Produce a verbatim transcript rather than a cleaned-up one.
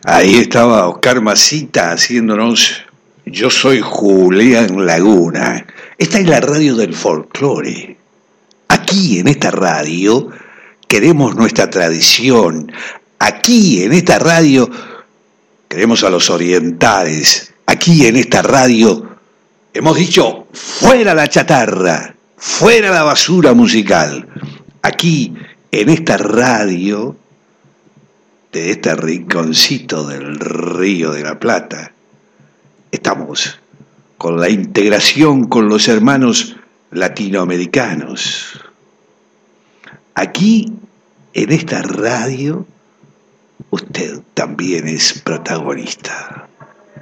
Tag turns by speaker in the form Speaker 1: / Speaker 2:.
Speaker 1: Ahí estaba Oscar Masita haciéndonos Yo soy Julián Laguna. Esta es la radio del folclore. Aquí en esta radio queremos nuestra tradición. Aquí en esta radio queremos a los orientales. Aquí en esta radio hemos dicho fuera la chatarra, fuera la basura musical. Aquí en esta radio de este rinconcito del Río de la Plata, estamos con la integración con los hermanos latinoamericanos. Aquí, en esta radio, usted también es protagonista.